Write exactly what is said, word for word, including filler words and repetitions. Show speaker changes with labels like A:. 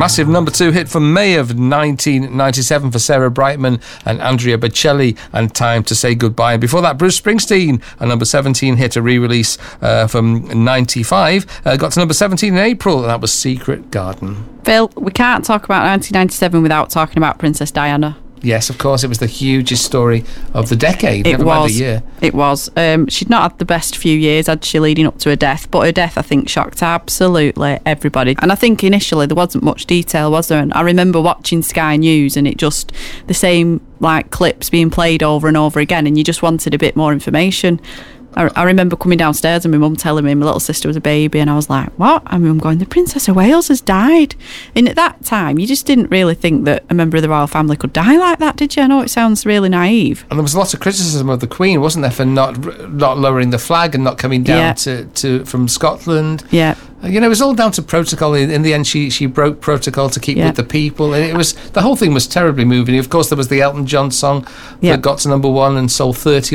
A: Massive number two hit from May of nineteen ninety-seven for Sarah Brightman and Andrea Bocelli, and Time to Say Goodbye. And before that, Bruce Springsteen, a number seventeen hit, a re-release uh, from ninety-five, uh, got to number seventeen in April, and that was Secret Garden.
B: Phil, we can't talk about nineteen ninety-seven without talking about Princess Diana.
A: Yes, of course, it was the hugest story of the decade.
B: It
A: Never
B: was.
A: mind the year.
B: It was. Um, she'd not had the best few years, had she, leading up to her death, but her death, I think, shocked absolutely everybody. And I think initially there wasn't much detail, was there? And I remember watching Sky News and it just, the same like clips being played over and over again, and you just wanted a bit more information. I, I remember coming downstairs and my mum telling me my little sister was a baby, and I was like, what? And my mum going, the Princess of Wales has died. And at that time, you just didn't really think that a member of the royal family could die like that, did you? I know it sounds really naive.
A: And there was a lot of criticism of the Queen, wasn't there, for not not lowering the flag and not coming down
B: Yeah.
A: to, to from Scotland.
B: Yeah.
A: You know, it was all down to protocol. In, in the end, she she broke protocol to keep
B: Yeah.
A: with the people, and it was the whole thing was terribly moving. Of course, there was the Elton John song
B: Yeah.
A: that got to number one and sold thirty